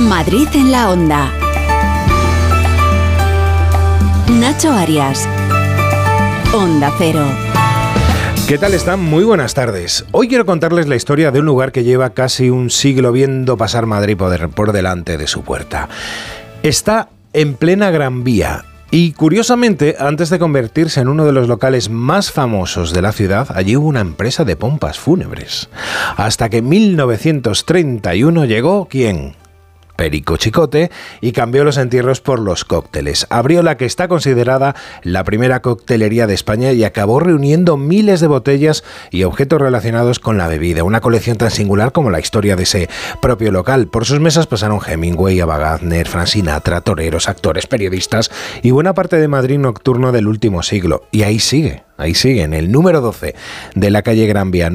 Madrid en la Onda. Nacho Arias. Onda Cero. ¿Qué tal están? Muy buenas tardes. Hoy quiero contarles la historia de un lugar que lleva casi un siglo viendo pasar Madrid por delante de su puerta. Está en plena Gran Vía. Y curiosamente, antes de convertirse en uno de los locales más famosos de la ciudad, allí hubo una empresa de pompas fúnebres. Hasta que en 1931 llegó, ¿quién? Perico Chicote, y cambió los entierros por los cócteles. Abrió la que está considerada la primera coctelería de España y acabó reuniendo miles de botellas y objetos relacionados con la bebida. Una colección tan singular como la historia de ese propio local. Por sus mesas pasaron Hemingway, Ava Gardner, Frank Sinatra, toreros, actores, periodistas y buena parte de Madrid nocturno del último siglo. Y ahí sigue, en el número 12 de la calle Gran Vía,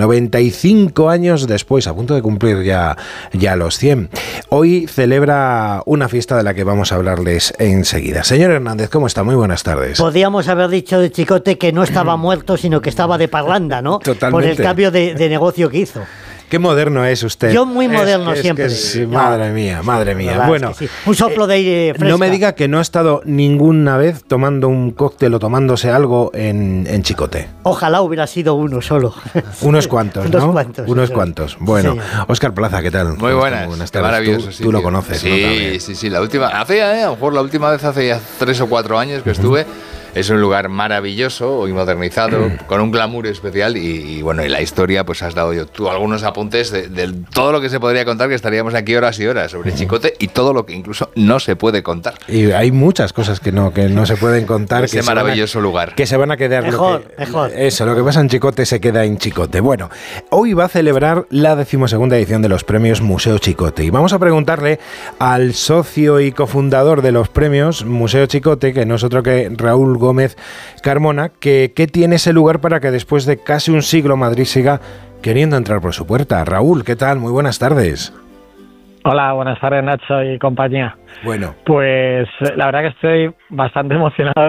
95 años después, a punto de cumplir ya los 100. Hoy celebra una fiesta de la que vamos a hablarles enseguida. Señor Hernández, ¿cómo está? Muy buenas tardes. Podríamos haber dicho de Chicote que no estaba muerto, sino que estaba de parranda, ¿no? Totalmente. Por el cambio de negocio que hizo. Qué moderno es usted. Yo muy moderno siempre. Madre mía. Bueno, sí. Un soplo de aire fresca. No me diga que no ha estado ninguna vez tomando un cóctel o tomándose algo en Chicote. Ojalá hubiera sido uno solo. Unos cuantos, ¿no? Unos cuantos. Bueno, sí. Óscar Plaza, ¿qué tal? Muy buenas tardes. Maravilloso. Tú lo conoces, sí, ¿no? Sí. La última, a lo mejor la última vez hace ya 3 o 4 años que estuve. Es un lugar maravilloso y modernizado, con un glamour especial y bueno, y la historia, pues has dado tú algunos apuntes de todo lo que se podría contar, que estaríamos aquí horas y horas sobre Chicote y todo lo que incluso no se puede contar. Y hay muchas cosas que no se pueden contar. Ese maravilloso lugar. Que se van a quedar. Mejor. Eso, lo que pasa en Chicote se queda en Chicote. Bueno, hoy va a celebrar la 12ª edición de los premios Museo Chicote y vamos a preguntarle al socio y cofundador de los premios Museo Chicote, que no es otro que Raúl Gómez Carmona, que ¿qué tiene ese lugar para que después de casi un siglo Madrid siga queriendo entrar por su puerta? Raúl, ¿qué tal? Muy buenas tardes. Hola, buenas tardes Nacho y compañía. Bueno. Pues la verdad que estoy bastante emocionado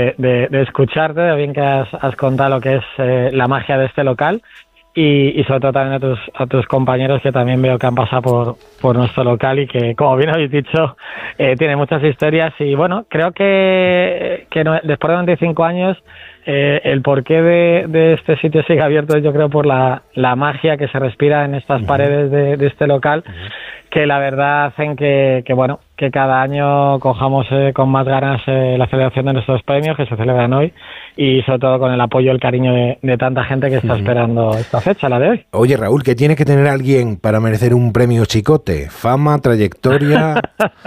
de escucharte, de bien que has contado lo que es la magia de este local y sobre todo también a tus compañeros que también veo que han pasado por nuestro local y que, como bien habéis dicho, tiene muchas historias y bueno, creo que después de 25 años el porqué de este sitio sigue abierto, yo creo, por la magia que se respira en estas paredes de este local, que la verdad hacen que cada año cojamos con más ganas la celebración de nuestros premios que se celebran hoy y sobre todo con el apoyo y el cariño de tanta gente que está esperando esta fecha, la de hoy. Oye, Raúl, ¿qué tiene que tener alguien para merecer un premio Chicote? ¿Fama, trayectoria?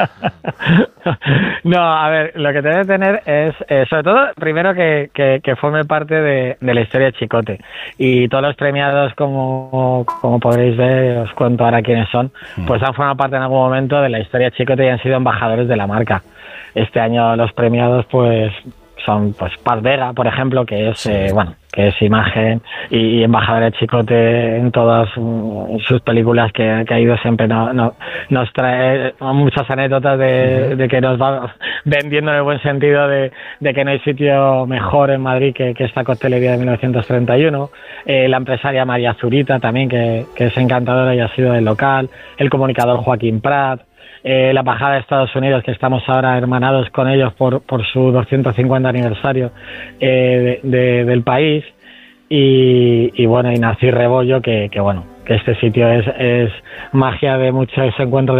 No, a ver, lo que debe tener es, sobre todo, primero que forme parte de la historia de Chicote. Y todos los premiados, como podréis ver, os cuento ahora quiénes son, pues han formado parte en algún momento de la historia de Chicote y han sido embajadores de la marca. Este año los premiados, pues, son Paz Vega, por ejemplo, que es que es imagen y embajadora de Chicote en todas sus películas que ha ido siempre, nos trae muchas anécdotas de que nos va vendiendo en el buen sentido de que no hay sitio mejor en Madrid que esta coctelería de 1931. La empresaria María Zurita también, que es encantadora y ha sido del local. El comunicador Joaquín Prat. La Embajada de Estados Unidos, que estamos ahora hermanados con ellos por su 250 aniversario del país, y bueno, y Narcís Rebollo, que este sitio es magia de muchos encuentros